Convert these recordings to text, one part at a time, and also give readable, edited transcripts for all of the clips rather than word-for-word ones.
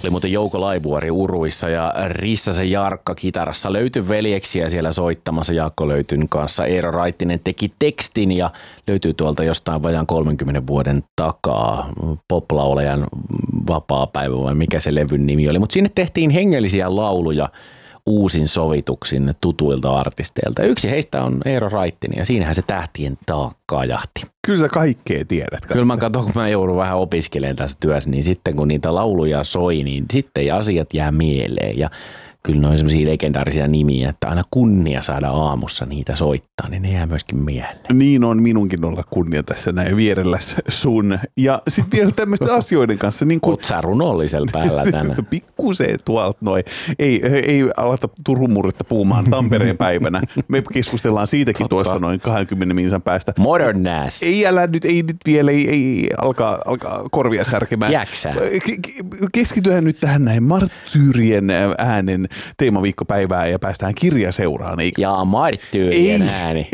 oli muuten Jouko Laivuori uruissa ja Rissasen Jarkka kitarassa. Löytyi veljeksiä siellä soittamassa Jaakko Löytyn kanssa. Eero Raittinen teki tekstin ja löytyy tuolta jostain vajaan 30 vuoden takaa. Poplaulajan vapaapäivä vai mikä se levyn nimi oli. Mutta sinne tehtiin hengellisiä lauluja uusin sovituksin tutuilta artisteilta. Yksi heistä on Eero Raittinen ja siinähän se tähtien taakkaa jahti. Kyllä sä kaikkea tiedät. Kyllä mä katson, kun mä joudun vähän opiskelemaan tässä työssä, niin sitten kun niitä lauluja soi, niin sitten asiat jää mieleen. Ja kyllä ne on sellaisia legendaarisia nimiä, että aina kunnia saada aamussa niitä soittaa, niin ne jää myöskin mieleen. Niin on minunkin olla kunnia tässä näin vierellä sun. Ja sitten vielä tämmöisten asioiden kanssa. Niin oot sä runollisella päällä tänään. Pikkuseen tuolta noin. Ei aleta Turun murretta puhumaan Tampereen päivänä. Me keskustellaan siitäkin tuossa noin 20 minsan päästä. Modern Nass. Ei nyt vielä, ei alkaa korvia särkemään. Jäksää. Keskityhän nyt tähän näin marttyyrien äänen teemaviikkopäivää ja päästään kirjaseuraan. Ja marttyyrien ääni.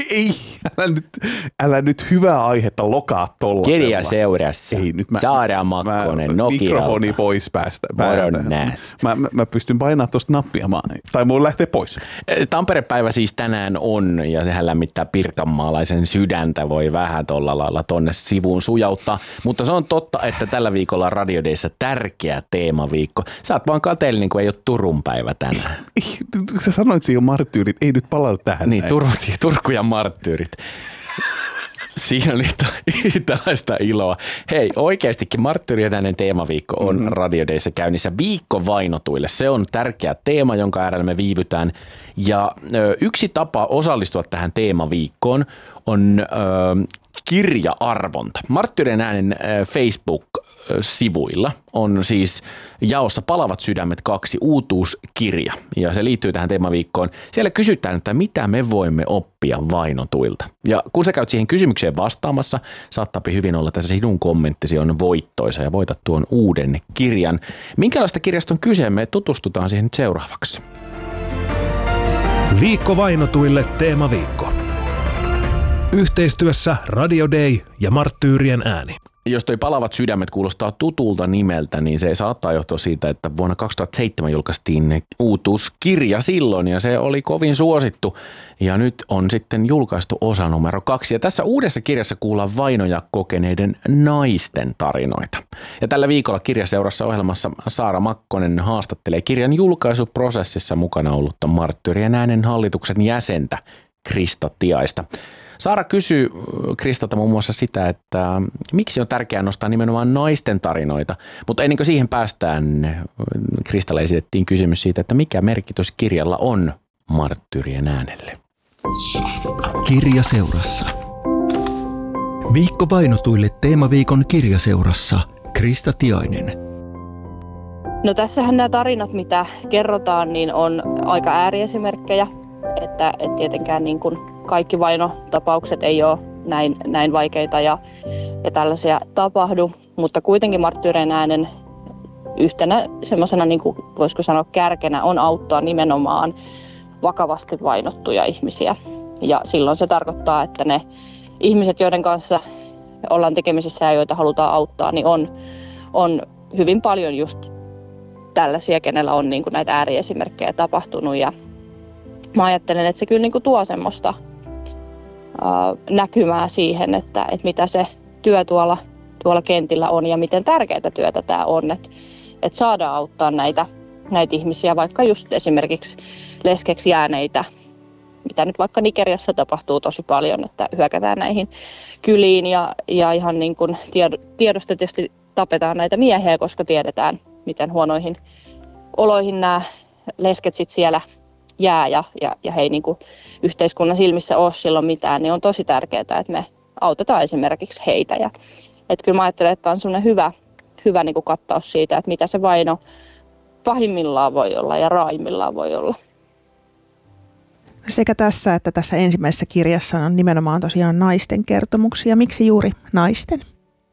Älä nyt hyvää aihetta lokaa tolla. Kirjaseurassa. Saara Makkonen, Nokiralta. Mikrofoni pois päästä. Modern Nass. Mä pystyn painamaan tuosta nappia, tai voi lähteä pois. Tampere-päivä siis tänään on, ja sehän lämmittää pirkanmaalaisen sydäntä, voi vähän tolla lailla tonne sivuun sujauttaa. Mutta se on totta, että tällä viikolla Radio Dayssä tärkeä teemaviikko. Sä oot vaan kateellinen, kun ei ole Turun päivä tänään. Sä sanoit siihen marttyyrit, ei nyt palata tähän. Niin, Turku ja marttyyrit. Siinä oli tällaista iloa. Hei, oikeastikin marttyyrien äänen teemaviikko on Radio Dayssä käynnissä. Viikko vainotuille. Se on tärkeä teema, jonka äärellä me viivytään. Ja yksi tapa osallistua tähän teemaviikkoon on kirja-arvonta. Marttyyrien äänen Facebook-sivuilla on siis jaossa Palavat sydämet 2 uutuuskirja, ja se liittyy tähän teemaviikkoon. Siellä kysytään, että mitä me voimme oppia vainotuilta. Ja kun sä käyt siihen kysymykseen vastaamassa, saattaa hyvin olla, että sinun kommenttisi on voittoisa ja voitat tuon uuden kirjan. Minkälaista kirjasta on kyse? Me tutustutaan siihen nyt seuraavaksi. Viikko vainotuille teemaviikko. Yhteistyössä Radio Day ja Marttyyrien ääni. Jos toi Palavat sydämet kuulostaa tutulta nimeltä, niin se saattaa johtua siitä, että vuonna 2007 julkaistiin uutuuskirja silloin ja se oli kovin suosittu. Ja nyt on sitten julkaistu osa numero 2. Ja tässä uudessa kirjassa kuullaan vainoja kokeneiden naisten tarinoita. Ja tällä viikolla Kirjaseurassa ohjelmassa Saara Makkonen haastattelee kirjan julkaisuprosessissa mukana ollutta Marttyyrien äänen hallituksen jäsentä Krista Tiaista. Saara kysyy Kristalta muun muassa sitä, että miksi on tärkeää nostaa nimenomaan naisten tarinoita, mutta ennen kuin siihen päästään, Kristalle esitettiin kysymys siitä, että mikä merkitys kirjalla on marttyyrien äänelle. Kirjaseurassa. Viikko vainotuille teemaviikon Kirjaseurassa Krista Tiainen. No tässähän nämä tarinat, mitä kerrotaan, niin on aika ääriesimerkkejä, että tietenkään niin kuin kaikki vainotapaukset ei ole näin vaikeita ja tällaisia tapahdu, mutta kuitenkin marttyyrien äänen yhtenä semmoisena, niin kuin voisiko sanoa kärkenä, on auttaa nimenomaan vakavasti vainottuja ihmisiä. Ja silloin se tarkoittaa, että ne ihmiset, joiden kanssa ollaan tekemisissä ja joita halutaan auttaa, niin on hyvin paljon just tällaisia, kenellä on niin kuin näitä ääriesimerkkejä tapahtunut. Ja mä ajattelen, että se kyllä niin kuin tuo semmoista näkymää siihen, että mitä se työ tuolla kentillä on ja miten tärkeää työtä tämä on, että saadaan auttaa näitä ihmisiä, vaikka just esimerkiksi leskeksi jääneitä, mitä nyt vaikka Nigeriassa tapahtuu tosi paljon, että hyökätään näihin kyliin ja ihan niin kuin tiedosta tietysti tapetaan näitä miehiä, koska tiedetään, miten huonoihin oloihin nämä lesket sit siellä jää ja he ei niin kuin yhteiskunnan silmissä ole silloin mitään, niin on tosi tärkeää, että me autetaan esimerkiksi heitä. Ja, että kyllä mä ajattelen, että on sellainen hyvä niin kuin kattaus siitä, että mitä se vaino pahimmillaan voi olla ja raajimmillaan voi olla. Sekä tässä että tässä ensimmäisessä kirjassa on nimenomaan tosiaan naisten kertomuksia. Miksi juuri naisten?